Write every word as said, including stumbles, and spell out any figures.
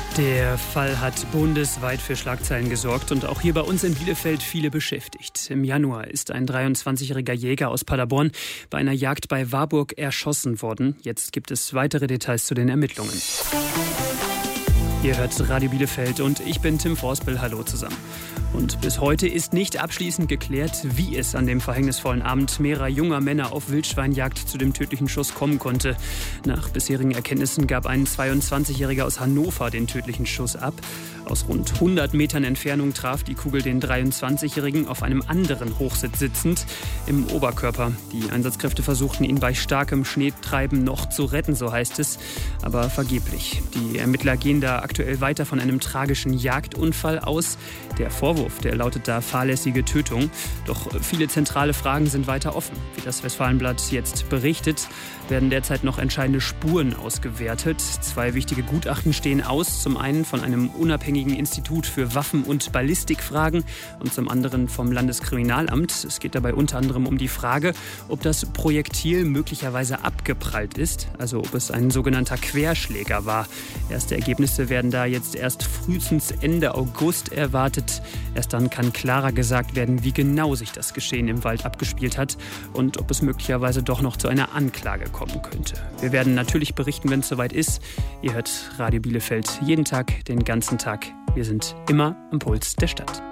Der Fall hat bundesweit für Schlagzeilen gesorgt und auch hier bei uns in Bielefeld viele beschäftigt. Im Januar ist ein dreiundzwanzigjähriger Jäger aus Paderborn bei einer Jagd bei Warburg erschossen worden. Jetzt gibt es weitere Details zu den Ermittlungen. Ihr hört Radio Bielefeld und ich bin Tim Forspel. Hallo zusammen. Und bis heute ist nicht abschließend geklärt, wie es an dem verhängnisvollen Abend mehrerer junger Männer auf Wildschweinjagd zu dem tödlichen Schuss kommen konnte. Nach bisherigen Erkenntnissen gab ein zweiundzwanzigjähriger aus Hannover den tödlichen Schuss ab. Aus rund hundert Metern Entfernung traf die Kugel den dreiundzwanzigjährigen auf einem anderen Hochsitz sitzend im Oberkörper. Die Einsatzkräfte versuchten ihn bei starkem Schneetreiben noch zu retten, so heißt es, aber vergeblich. Die Ermittler gehen da aktuell weiter von einem tragischen Jagdunfall aus. Der Vorwurf, der lautet da fahrlässige Tötung. Doch viele zentrale Fragen sind weiter offen. Wie das Westfalenblatt jetzt berichtet, werden derzeit noch entscheidende Spuren ausgewertet. Zwei wichtige Gutachten stehen aus. Zum einen von einem unabhängigen Institut für Waffen- und Ballistikfragen und zum anderen vom Landeskriminalamt. Es geht dabei unter anderem um die Frage, ob das Projektil möglicherweise abgeprallt ist, also ob es ein sogenannter Querschläger war. Erste Ergebnisse werden da jetzt erst frühestens Ende August erwartet. Erst dann kann klarer gesagt werden, wie genau sich das Geschehen im Wald abgespielt hat und ob es möglicherweise doch noch zu einer Anklage kommen könnte. Wir werden natürlich berichten, wenn es soweit ist. Ihr hört Radio Bielefeld jeden Tag, den ganzen Tag. Wir sind immer am Puls der Stadt.